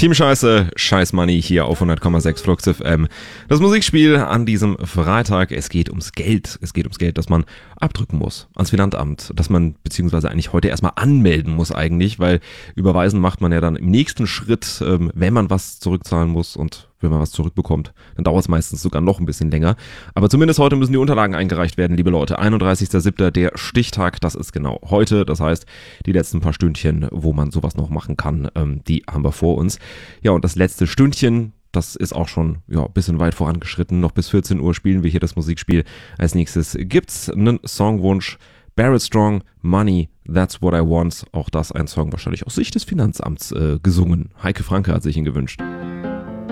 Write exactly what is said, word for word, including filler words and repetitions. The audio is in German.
Team Scheiße, Scheiß Money hier auf hundert Komma sechs Flux F M. Das Musikspiel an diesem Freitag. Es geht ums Geld. Es geht ums Geld, das man abdrücken muss ans Finanzamt. Das man beziehungsweise eigentlich heute erstmal anmelden muss eigentlich, weil überweisen macht man ja dann im nächsten Schritt, ähm, wenn man was zurückzahlen muss, und wenn man was zurückbekommt, dann dauert es meistens sogar noch ein bisschen länger. Aber zumindest heute müssen die Unterlagen eingereicht werden, liebe Leute. einunddreißigster siebter der Stichtag, das ist genau heute. Das heißt, die letzten paar Stündchen, wo man sowas noch machen kann, ähm, die haben wir vor uns. Ja, und das letzte Stündchen, das ist auch schon ja, ein bisschen weit vorangeschritten. Noch bis vierzehn Uhr spielen wir hier das Musikspiel. Als nächstes gibt's einen Songwunsch. Barrett Strong, Money, That's What I Want. Auch das ein Song wahrscheinlich aus Sicht des Finanzamts äh, gesungen. Heike Franke hat sich ihn gewünscht.